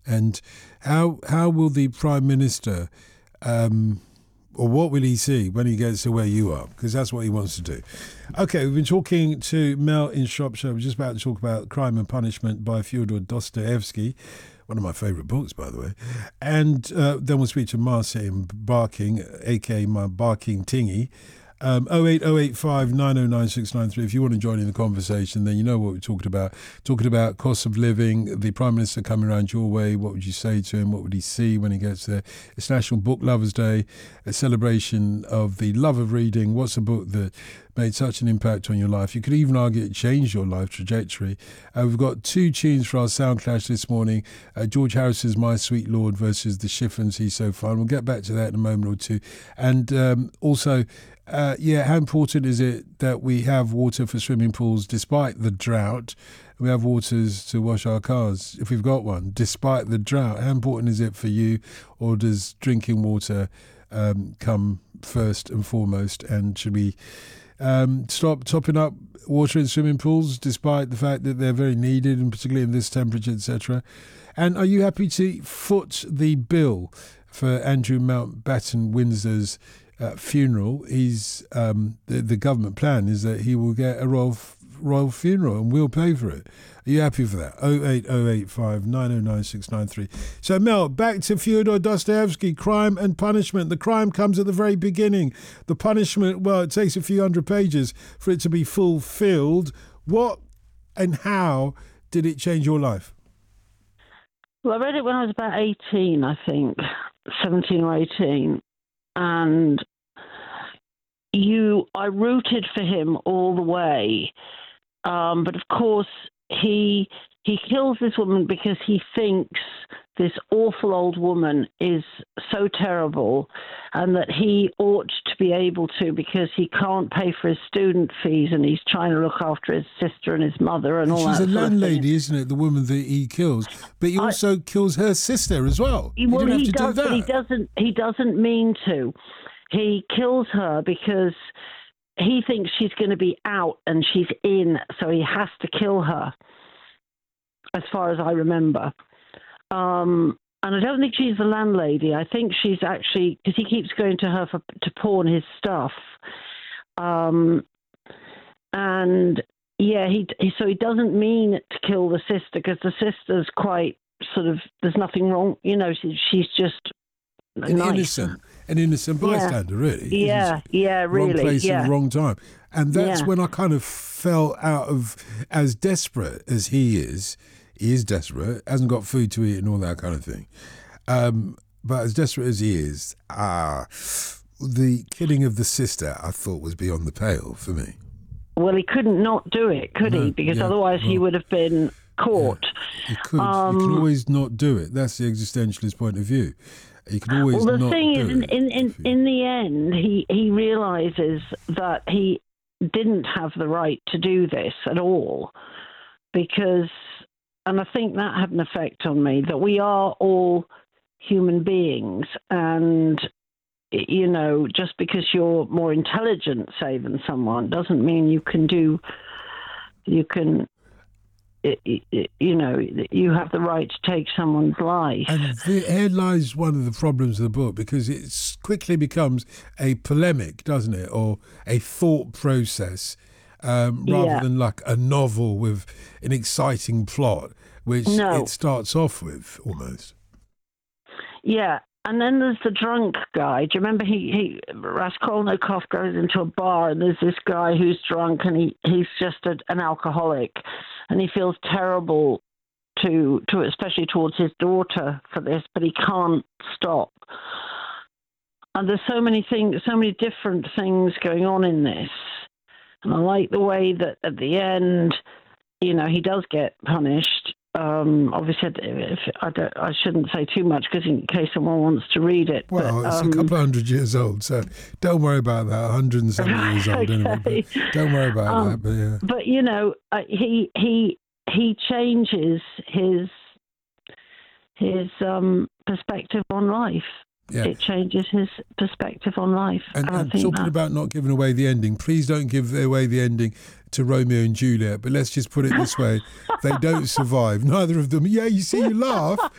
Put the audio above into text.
And how will the Prime Minister, or what will he see when he gets to where you are? Because that's what he wants to do. Okay, we've been talking to Mel in Shropshire. We're just about to talk about Crime and Punishment by Fyodor Dostoevsky, one of my favourite books, by the way. And then we'll speak to Marcia in Barking, a.k.a. my Barking Tingy. 08085 909 693. If you want to join in the conversation, then you know what we're talking about. Talking about cost of living, the Prime Minister coming around your way. What would you say to him? What would he see when he gets there? It's National Book Lovers Day, a celebration of the love of reading. What's a book that made such an impact on your life? You could even argue it changed your life trajectory. We've got two tunes for our sound clash this morning. George Harrison's My Sweet Lord versus the Chiffons, He's So Fun. We'll get back to that in a moment or two. And also, how important is it that we have water for swimming pools despite the drought? We have waters to wash our cars, if we've got one, despite the drought. How important is it for you, or does drinking water come first and foremost? And should we stop topping up water in swimming pools despite the fact that they're very needed, and particularly in this temperature, etc.? And are you happy to foot the bill for Andrew Mountbatten Windsor's funeral? He's the government plan is that he will get a royal funeral and we'll pay for it. Are you happy for that? 08085 909 693. So Mel, back to Fyodor Dostoevsky, Crime and Punishment. The crime comes at the very beginning. The punishment, well, it takes a few hundred pages for it to be fulfilled. What and how did it change your life? Well, I read it when I was about 18, I think, 17 or 18. And I rooted for him all the way. But of course, he kills this woman because he thinks this awful old woman is so terrible, and that he ought to be able to, because he can't pay for his student fees and he's trying to look after his sister and his mother and all that. She's a landlady, isn't it? The woman that he kills, but he also kills her sister as well. Well, he does, but he doesn't mean to. He kills her because he thinks she's going to be out and she's in, so he has to kill her, as far as I remember. And I don't think she's the landlady. I think she's actually, because he keeps going to her to pawn his stuff. So he doesn't mean to kill the sister, because the sister's quite sort of, there's nothing wrong. You know, she's just nice. An innocent bystander, really. Yeah, really. Wrong place at the wrong time. And that's when I kind of fell out of, as desperate as he is desperate, hasn't got food to eat and all that kind of thing. But as desperate as he is, the killing of the sister, I thought, was beyond the pale for me. Well, he couldn't not do it, could he? Because otherwise he would have been caught. Yeah, he could. You can always not do it. That's the existentialist point of view. You can always not do it. Well, the thing is, in the end, he realises that he didn't have the right to do this at all, because, and I think that had an effect on me, that we are all human beings, and, you know, just because you're more intelligent, say, than someone, doesn't mean you have the right to take someone's life. And here lies one of the problems of the book, because it quickly becomes a polemic, doesn't it, or a thought process, rather than like a novel with an exciting plot, which it starts off with, almost. Yeah. And then there's the drunk guy. Do you remember Raskolnikov goes into a bar and there's this guy who's drunk, and he's just an alcoholic, and he feels terrible to especially towards his daughter for this, but he can't stop. And there's so many different things going on in this. And I like the way that at the end, you know, he does get punished. Obviously, I shouldn't say too much, because in case someone wants to read it. Well, it's a couple of 100 years old, so don't worry about that. 170 years old, anyway. Don't worry about that. But yeah. But you know, he changes his perspective on life. Yeah. It changes his perspective on life. And talking about not giving away the ending, please don't give away the ending to Romeo and Juliet, but let's just put it this way. They don't survive, neither of them. Yeah, you see, you laugh.